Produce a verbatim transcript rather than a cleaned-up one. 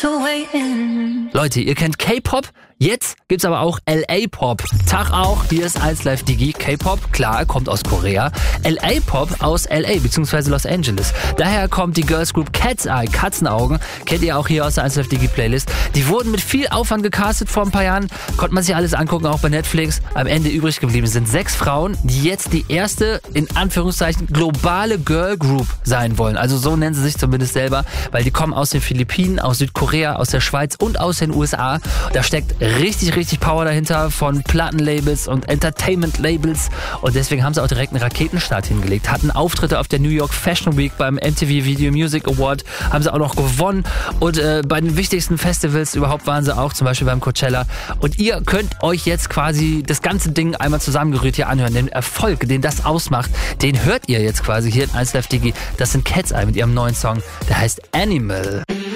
Leute, ihr kennt K-Pop? Jetzt gibt's aber auch L A-Pop. Tag auch, hier ist eins Live Digi. K-Pop, klar, kommt aus Korea. L A-Pop aus L A, beziehungsweise Los Angeles. Daher kommt die Girls Group Cat's Eye, Katzenaugen. Kennt ihr auch hier aus der eins Live Digi Playlist. Die wurden mit viel Aufwand gecastet vor ein paar Jahren. Konnte man sich alles angucken, auch bei Netflix. Am Ende übrig geblieben sind sechs Frauen, die jetzt die erste, in Anführungszeichen, globale Girl Group sein wollen. Also so nennen sie sich zumindest selber, weil die kommen aus den Philippinen, aus Südkorea, aus der Schweiz und aus den U S A. Da steckt richtig, richtig Power dahinter von Plattenlabels und Entertainment-Labels und deswegen haben sie auch direkt einen Raketenstart hingelegt. Hatten Auftritte auf der New York Fashion Week beim M T V Video Music Award, haben sie auch noch gewonnen und äh, bei den wichtigsten Festivals überhaupt waren sie auch, zum Beispiel beim Coachella. Und ihr könnt euch jetzt quasi das ganze Ding einmal zusammengerührt hier anhören. Den Erfolg, den das ausmacht, den hört ihr jetzt quasi hier in eins Live Digi. Das sind Cat's Eye mit ihrem neuen Song, der heißt Animal.